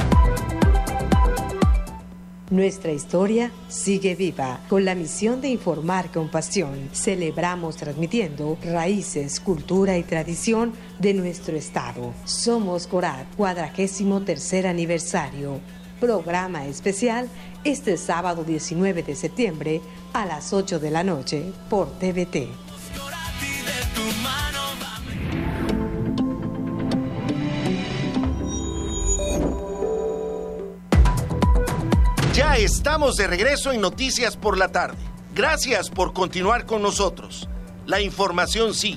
Nuestra historia sigue viva. Con la misión de informar con pasión, celebramos transmitiendo raíces, cultura y tradición de nuestro estado. Somos Corat, cuadragésimo tercer aniversario. Programa especial este sábado diecinueve de septiembre a las ocho de la noche por T V T. Ya estamos de regreso en Noticias por la Tarde. Gracias por continuar con nosotros. La información sigue.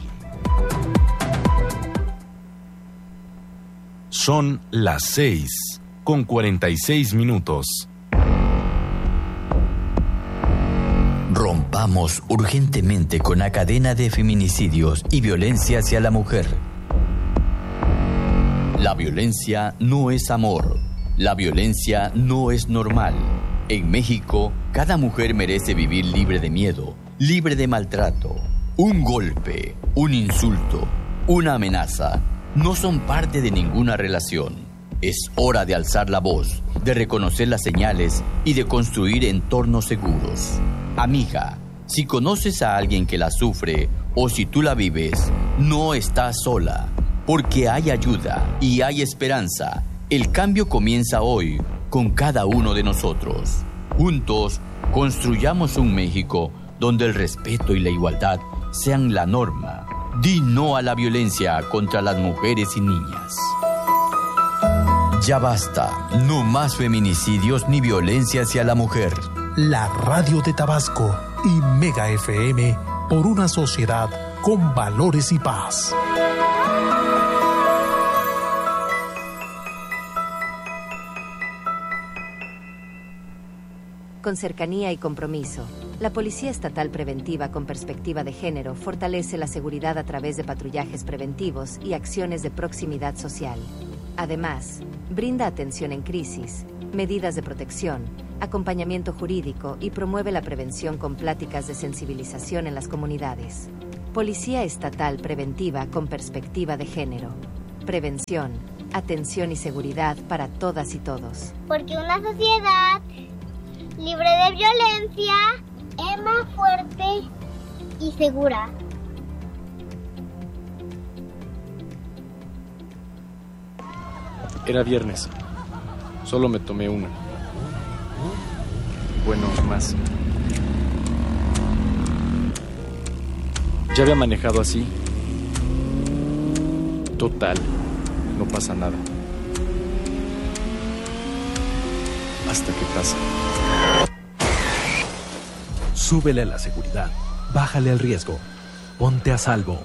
Son las seis con cuarenta y seis minutos. Rompamos urgentemente con la cadena de feminicidios y violencia hacia la mujer. La violencia no es amor. La violencia no es normal. En México, cada mujer merece vivir libre de miedo, libre de maltrato. Un golpe, un insulto, una amenaza no son parte de ninguna relación. Es hora de alzar la voz, de reconocer las señales y de construir entornos seguros. Amiga, si conoces a alguien que la sufre o si tú la vives, no estás sola, porque hay ayuda y hay esperanza. El cambio comienza hoy con cada uno de nosotros. Juntos, construyamos un México donde el respeto y la igualdad sean la norma. Di no a la violencia contra las mujeres y niñas. Ya basta, no más feminicidios ni violencia hacia la mujer. La Radio de Tabasco y Mega F M por una sociedad con valores y paz. Con cercanía y compromiso, la Policía Estatal Preventiva con Perspectiva de Género fortalece la seguridad a través de patrullajes preventivos y acciones de proximidad social. Además, brinda atención en crisis, medidas de protección, acompañamiento jurídico y promueve la prevención con pláticas de sensibilización en las comunidades. Policía Estatal Preventiva con Perspectiva de Género. Prevención, atención y seguridad para todas y todos. Porque una sociedad libre de violencia es más fuerte y segura. Era viernes. Solo me tomé una. Bueno, más. Ya había manejado así. Total, no pasa nada. Hasta que pasa. Súbele a la seguridad, bájale al riesgo, ponte a salvo.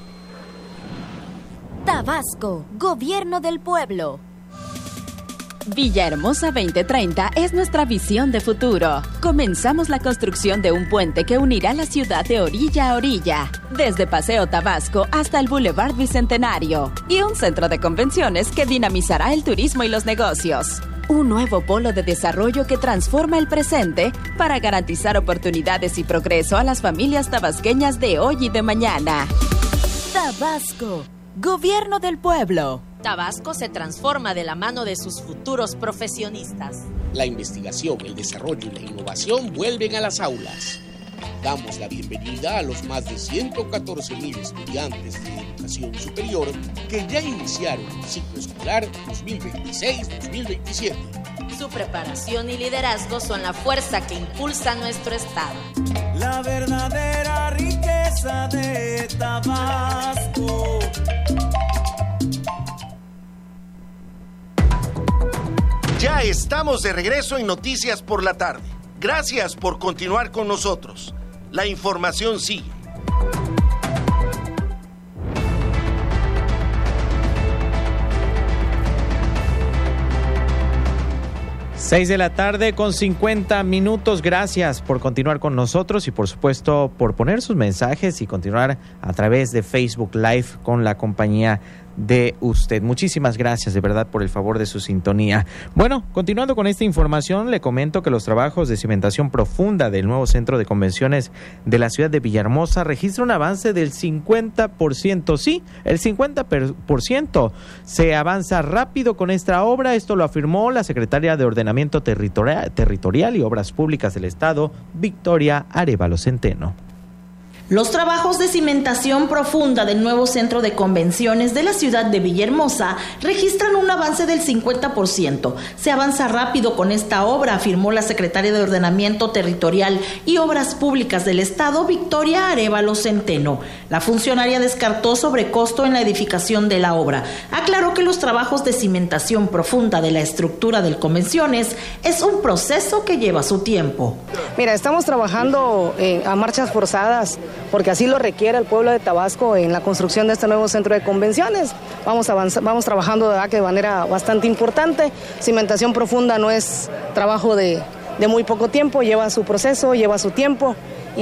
Tabasco, Gobierno del Pueblo. Villahermosa veinte treinta es nuestra visión de futuro. Comenzamos la construcción de un puente que unirá la ciudad de orilla a orilla, desde Paseo Tabasco hasta el Boulevard Bicentenario, y un centro de convenciones que dinamizará el turismo y los negocios. Un nuevo polo de desarrollo que transforma el presente para garantizar oportunidades y progreso a las familias tabasqueñas de hoy y de mañana. Tabasco, Gobierno del Pueblo. Tabasco se transforma de la mano de sus futuros profesionistas. La investigación, el desarrollo y la innovación vuelven a las aulas. Damos la bienvenida a los más de ciento catorce mil estudiantes de educación superior que ya iniciaron el ciclo escolar dos mil veintiséis dos mil veintisiete. Su preparación y liderazgo son la fuerza que impulsa nuestro estado. La verdadera riqueza de Tabasco. Ya estamos de regreso en Noticias por la Tarde. Gracias por continuar con nosotros. La información sigue. Seis de la tarde con cincuenta minutos. Gracias por continuar con nosotros y por supuesto por poner sus mensajes y continuar a través de Facebook Live con la compañía de usted. Muchísimas gracias de verdad por el favor de su sintonía. Bueno, continuando con esta información, le comento que los trabajos de cimentación profunda del nuevo centro de convenciones de la ciudad de Villahermosa registran un avance del cincuenta por ciento. Sí, el cincuenta por ciento se avanza rápido con esta obra. Esto lo afirmó la secretaria de Ordenamiento Territorial, Territorial y Obras Públicas del Estado, Victoria Arévalo Centeno. Los trabajos de cimentación profunda del nuevo centro de convenciones de la ciudad de Villahermosa registran un avance del cincuenta por ciento. Se avanza rápido con esta obra, afirmó la secretaria de Ordenamiento Territorial y Obras Públicas del Estado, Victoria Arévalo Centeno. La funcionaria descartó sobrecosto en la edificación de la obra. Aclaró que los trabajos de cimentación profunda de la estructura del convenciones es un proceso que lleva su tiempo. Mira, estamos trabajando eh, a marchas forzadas, porque así lo requiere el pueblo de Tabasco en la construcción de este nuevo centro de convenciones. Vamos, avanz- vamos trabajando de, de manera bastante importante. Cimentación profunda no es trabajo de, de muy poco tiempo, lleva su proceso, lleva su tiempo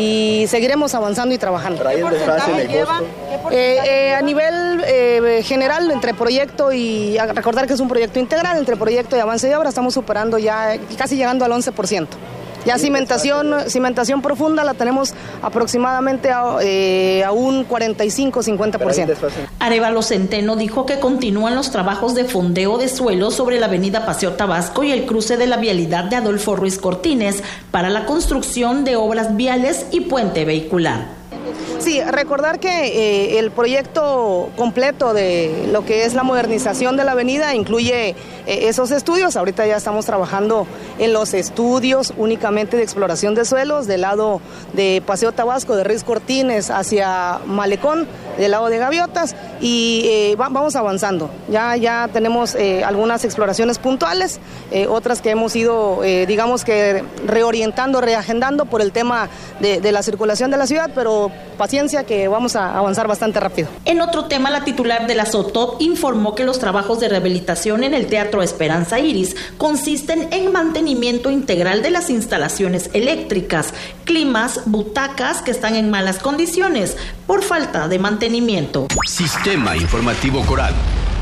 y seguiremos avanzando y trabajando. ¿Trae el desfase en el costo? Eh, eh, a nivel eh, general, entre proyecto y a recordar que es un proyecto integral, entre proyecto y avance de obra, estamos superando ya, casi llegando al once por ciento. Ya cimentación, cimentación profunda la tenemos aproximadamente a, eh, a un cuarenta y cinco a cincuenta por ciento. Arévalo Centeno dijo que continúan los trabajos de fondeo de suelo sobre la avenida Paseo Tabasco y el cruce de la vialidad de Adolfo Ruiz Cortines para la construcción de obras viales y puente vehicular. Sí, recordar que eh, el proyecto completo de lo que es la modernización de la avenida incluye eh, esos estudios. Ahorita ya estamos trabajando en los estudios únicamente de exploración de suelos del lado de Paseo Tabasco, de Ruiz Cortines hacia Malecón, del lado de Gaviotas, y eh, va, vamos avanzando. Ya, ya tenemos eh, algunas exploraciones puntuales, eh, otras que hemos ido, eh, digamos que reorientando, reagendando por el tema de, de la circulación de la ciudad, pero paciencia que vamos a avanzar bastante rápido. En otro tema, la titular de la SOTOP informó que los trabajos de rehabilitación en el Teatro Esperanza Iris consisten en mantenimiento integral de las instalaciones eléctricas, climas, butacas que están en malas condiciones por falta de mantenimiento. Sistema Informativo Coral.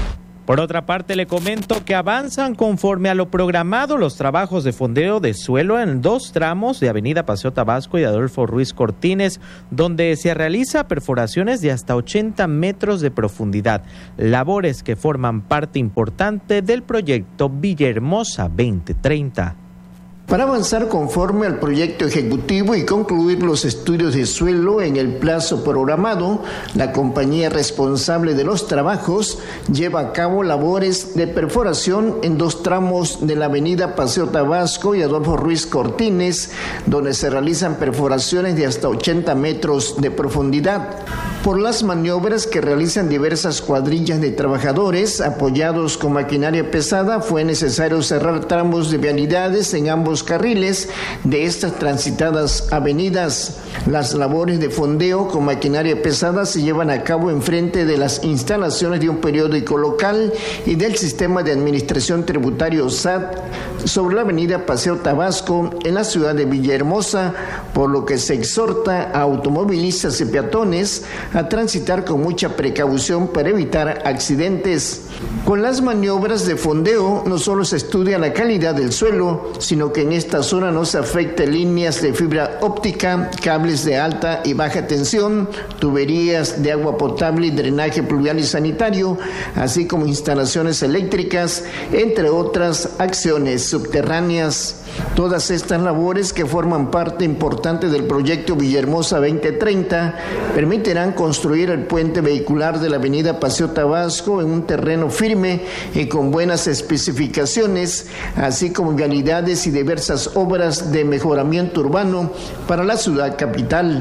Por otra parte, le comento que avanzan conforme a lo programado los trabajos de fondeo de suelo en dos tramos de Avenida Paseo Tabasco y Adolfo Ruiz Cortines, donde se realiza perforaciones de hasta ochenta metros de profundidad, labores que forman parte importante del proyecto Villahermosa veinte treinta. Para avanzar conforme al proyecto ejecutivo y concluir los estudios de suelo en el plazo programado, la compañía responsable de los trabajos lleva a cabo labores de perforación en dos tramos de la avenida Paseo Tabasco y Adolfo Ruiz Cortines, donde se realizan perforaciones de hasta ochenta metros de profundidad. Por las maniobras que realizan diversas cuadrillas de trabajadores apoyados con maquinaria pesada, fue necesario cerrar tramos de vialidades en ambos carriles de estas transitadas avenidas. Las labores de fondeo con maquinaria pesada se llevan a cabo enfrente de las instalaciones de un periódico local y del sistema de administración tributario S A T sobre la avenida Paseo Tabasco en la ciudad de Villahermosa, por lo que se exhorta a automovilistas y peatones a transitar con mucha precaución para evitar accidentes. Con las maniobras de fondeo no solo se estudia la calidad del suelo, sino que en esta zona no se afecta líneas de fibra óptica, cables de alta y baja tensión, tuberías de agua potable y drenaje pluvial y sanitario, así como instalaciones eléctricas, entre otras acciones subterráneas. Todas estas labores, que forman parte importante del proyecto Villahermosa veinte treinta, permitirán construir el puente vehicular de la avenida Paseo Tabasco en un terreno firme y con buenas especificaciones, así como vialidades y diversas obras de mejoramiento urbano para la ciudad capital.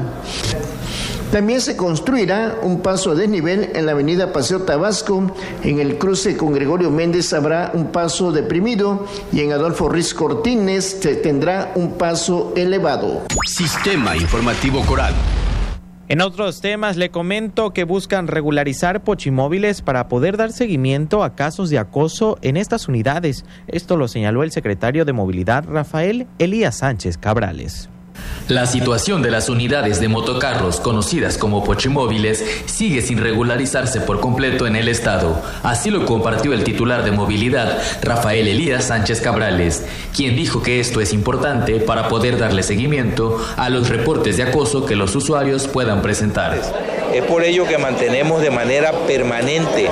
También se construirá un paso a desnivel en la avenida Paseo Tabasco. En el cruce con Gregorio Méndez habrá un paso deprimido y en Adolfo Ruiz Cortines se tendrá un paso elevado. Sistema Informativo Coral. En otros temas, le comento que buscan regularizar pochimóviles para poder dar seguimiento a casos de acoso en estas unidades. Esto lo señaló el secretario de Movilidad, Rafael Elías Sánchez Cabrales. La situación de las unidades de motocarros, conocidas como pochimóviles, sigue sin regularizarse por completo en el estado. Así lo compartió el titular de Movilidad, Rafael Elías Sánchez Cabrales, quien dijo que esto es importante para poder darle seguimiento a los reportes de acoso que los usuarios puedan presentar. Es por ello que mantenemos de manera permanente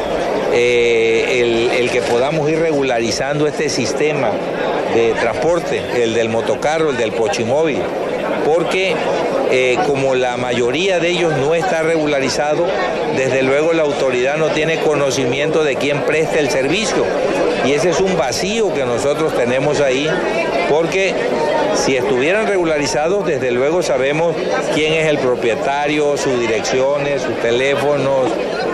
eh, el, el que podamos ir regularizando este sistema de transporte, el del motocarro, el del pochimóvil, porque eh, como la mayoría de ellos no está regularizado, desde luego la autoridad no tiene conocimiento de quién presta el servicio, y ese es un vacío que nosotros tenemos ahí, porque si estuvieran regularizados, desde luego sabemos quién es el propietario, sus direcciones, sus teléfonos,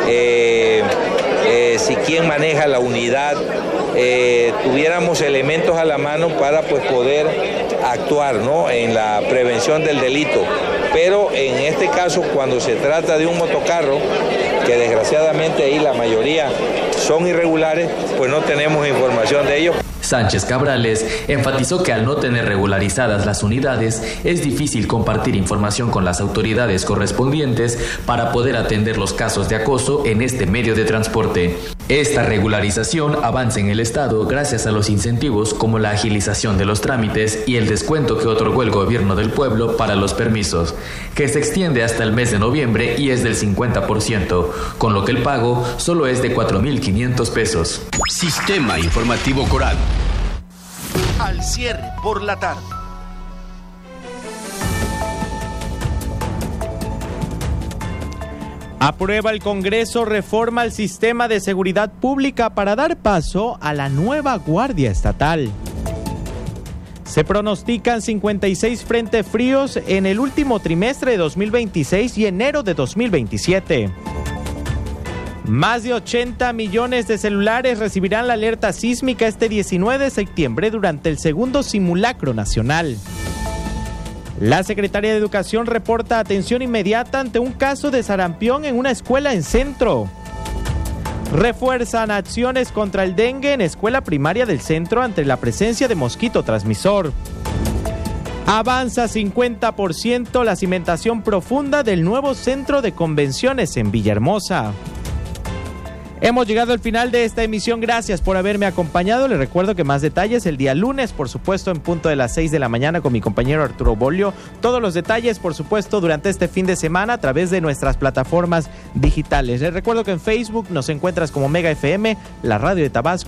eh, eh, si quién maneja la unidad, eh, tuviéramos elementos a la mano para pues poder actuar, ¿no?, en la prevención del delito. Pero en este caso, cuando se trata de un motocarro, que desgraciadamente ahí la mayoría son irregulares, pues no tenemos información de ellos. Sánchez Cabrales enfatizó que al no tener regularizadas las unidades, es difícil compartir información con las autoridades correspondientes para poder atender los casos de acoso en este medio de transporte. Esta regularización avanza en el Estado gracias a los incentivos como la agilización de los trámites y el descuento que otorgó el gobierno del pueblo para los permisos, que se extiende hasta el mes de noviembre y es del cincuenta por ciento, con lo que el pago solo es de cuatro mil quinientos pesos. Sistema Informativo Coral. Al cierre por la tarde. Aprueba el Congreso reforma al sistema de seguridad pública para dar paso a la nueva Guardia Estatal. Se pronostican cincuenta y seis frentes fríos en el último trimestre de dos mil veintiséis y enero de dos mil veintisiete. Más de ochenta millones de celulares recibirán la alerta sísmica este diecinueve de septiembre durante el segundo simulacro nacional. La Secretaría de Educación reporta atención inmediata ante un caso de sarampión en una escuela en Centro. Refuerzan acciones contra el dengue en escuela primaria del Centro ante la presencia de mosquito transmisor. Avanza cincuenta por ciento la cimentación profunda del nuevo centro de convenciones en Villahermosa. Hemos llegado al final de esta emisión. Gracias por haberme acompañado. Les recuerdo que más detalles el día lunes, por supuesto, en punto de las seis de la mañana con mi compañero Arturo Bolio. Todos los detalles, por supuesto, durante este fin de semana a través de nuestras plataformas digitales. Les recuerdo que en Facebook nos encuentras como Mega F M, la radio de Tabasco.